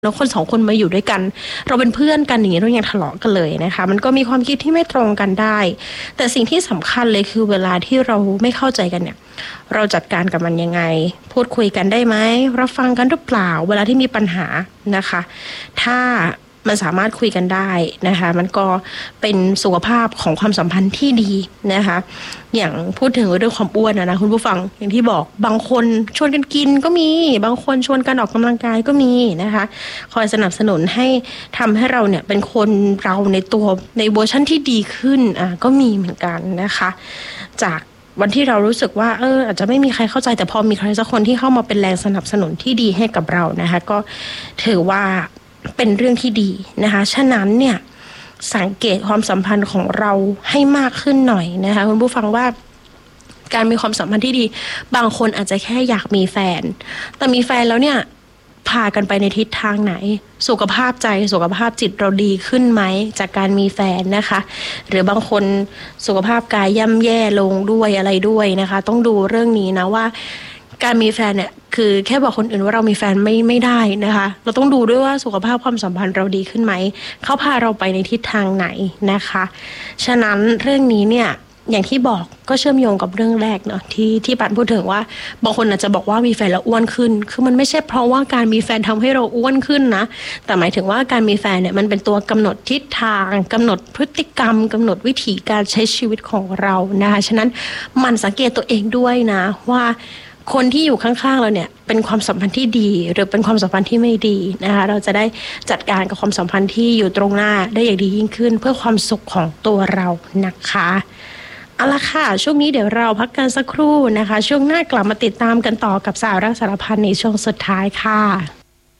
แล้วคนสองคนมาอยู่ด้วยกันเราเป็นเพื่อนกันอย่างนี้เรายังทะเลาะกันเลยนะคะมันก็มีความคิดที่ไม่ตรงกันได้แต่สิ่งที่สำคัญเลยคือเวลาที่เราไม่เข้าใจกันเนี่ยเราจัดการกับมันยังไงพูดคุยกันได้ไหมรับฟังกันหรือเปล่าเวลาที่มีปัญหานะคะถ้ามันสามารถคุยกันได้นะคะมันก็เป็นสุขภาพของความสัมพันธ์ที่ดีนะคะอย่างพูดถึงเรื่องความอ้วนนะคุณผู้ฟังอย่างที่บอกบางคนชวนกันกินก็มีบางคนชวนกันออกกำลังกายก็มีนะคะคอยสนับสนุนให้ทำให้เราเนี่ยเป็นคนเราในตัวในเวอร์ชันที่ดีขึ้นก็มีเหมือนกันนะคะจากวันที่เรารู้สึกว่าอาจจะไม่มีใครเข้าใจแต่พอมีใครสักคนที่เข้ามาเป็นแรงสนับสนุนที่ดีให้กับเรานะคะก็ถือว่าเป็นเรื่องที่ดีนะคะฉะนั้นเนี่ยสังเกตความสัมพันธ์ของเราให้มากขึ้นหน่อยนะคะคุณผู้ฟังว่าการมีความสัมพันธ์ที่ดีบางคนอาจจะแค่อยากมีแฟนแต่มีแฟนแล้วเนี่ยพากันไปในทิศทางไหนสุขภาพใจสุขภาพจิตเราดีขึ้นไหมจากการมีแฟนนะคะหรือบางคนสุขภาพกายย่ำแย่ลงด้วยอะไรด้วยนะคะต้องดูเรื่องนี้นะว่าการมีแฟนเนี่ยคือแค่บอกคนอื่นว่าเรามีแฟนไม่ได้นะคะเราต้องดูด้วยว่าสุขภาพความสัมพันธ์เราดีขึ้นไหมเขาพาเราไปในทิศทางไหนนะคะฉะนั้นเรื่องนี้เนี่ยอย่างที่บอกก็เชื่อมโยงกับเรื่องแรกเนาะที่ปันพูดถึงว่าบางคนอาจจะบอกว่ามีแฟนแล้วอ้วนขึ้นคือมันไม่ใช่เพราะว่าการมีแฟนทำให้เราอ้วนขึ้นนะแต่หมายถึงว่าการมีแฟนเนี่ยมันเป็นตัวกำหนดทิศทางกำหนดพฤติกรรมกำหนดวิถีการใช้ชีวิตของเรานะคะฉะนั้นมันสังเกตตัวเองด้วยนะว่าคนที่อยู่ข้างๆเราเนี่ยเป็นความสัมพันธ์ที่ดีหรือเป็นความสัมพันธ์ที่ไม่ดีนะคะเราจะได้จัดการกับความสัมพันธ์ที่อยู่ตรงหน้าได้อย่างดียิ่งขึ้นเพื่อความสุขของตัวเรานะคะเอาละค่ะช่วงนี้เดี๋ยวเราพักกันสักครู่นะคะช่วงหน้ากลับมาติดตามกันต่อกับสาระสารพันในช่วงสุดท้ายค่ะ